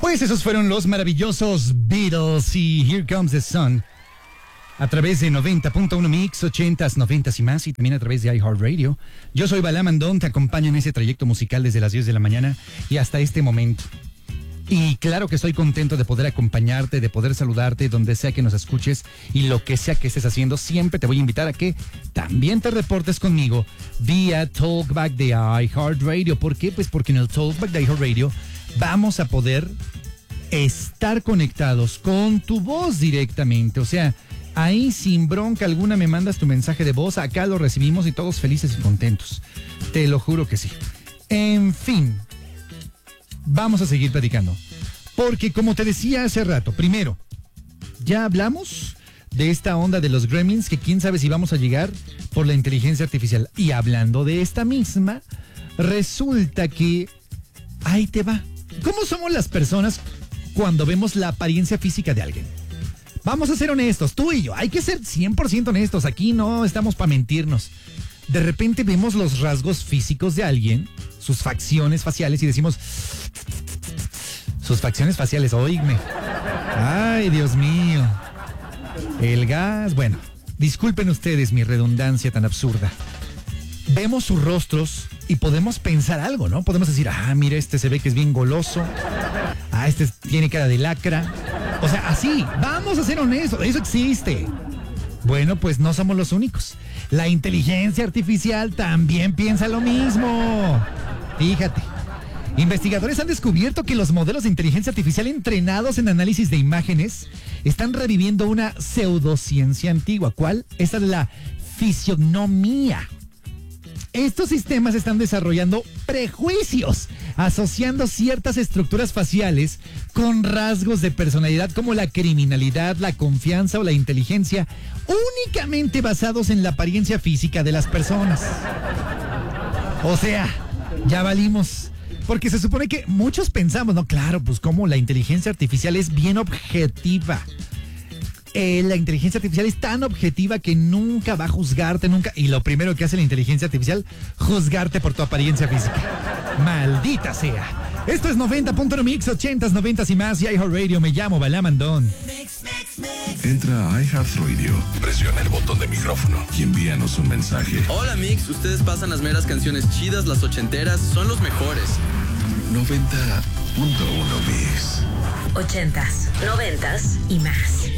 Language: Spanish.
Pues esos fueron los maravillosos Beatles y Here Comes the Sun. A través de 90.1 Mix, 80s, 90s y más, y también a través de iHeartRadio. Yo soy Balá Mandón, te acompaño en ese trayecto musical desde las 10 de la mañana y hasta este momento. Y claro que estoy contento de poder acompañarte, de poder saludarte donde sea que nos escuches y lo que sea que estés haciendo. Siempre te voy a invitar a que también te reportes conmigo vía Talkback de iHeartRadio. ¿Por qué? Pues porque en el Talkback de iHeartRadio vamos a poder estar conectados con tu voz directamente. O sea, ahí sin bronca alguna me mandas tu mensaje de voz, acá lo recibimos y todos felices y contentos. Te lo juro que sí. En fin, vamos a seguir platicando. Porque como te decía hace rato, primero, ya hablamos de esta onda de los gremlins, que quién sabe si vamos a llegar por la inteligencia artificial. Y hablando de esta misma, resulta que ahí te va. ¿Cómo somos las personas cuando vemos la apariencia física de alguien? Vamos a ser honestos, tú y yo, hay que ser 100% honestos, aquí no estamos para mentirnos. De repente vemos los rasgos físicos de alguien, sus facciones faciales y decimos, sus facciones faciales, oígme. Ay, Dios mío. El gas, bueno, disculpen ustedes mi redundancia tan absurda. Vemos sus rostros y podemos pensar algo, ¿no? Podemos decir, mira, este se ve que es bien goloso. Este tiene cara de lacra. O sea, así, vamos a ser honestos, eso existe. Bueno, pues no somos los únicos. La inteligencia artificial también piensa lo mismo. Fíjate, investigadores han descubierto que los modelos de inteligencia artificial entrenados en análisis de imágenes están reviviendo una pseudociencia antigua. ¿Cuál? Esa es la fisionomía. Estos sistemas están desarrollando prejuicios, asociando ciertas estructuras faciales con rasgos de personalidad como la criminalidad, la confianza o la inteligencia, únicamente basados en la apariencia física de las personas. O sea, ya valimos. Porque se supone que muchos pensamos, no, claro, pues como la inteligencia artificial es bien objetiva. La inteligencia artificial es tan objetiva que nunca va a juzgarte, nunca. Y lo primero que hace la inteligencia artificial, juzgarte por tu apariencia física. Maldita sea. Esto es 90.1 Mix, 80s, 90s y más. Y iHeartRadio, me llamo Balá Mandón. Entra a iHeartRadio, presiona el botón de micrófono y envíanos un mensaje. Hola Mix, ustedes pasan las meras canciones chidas, las ochenteras, son los mejores. 90.1 Mix. 80s, 90s y más.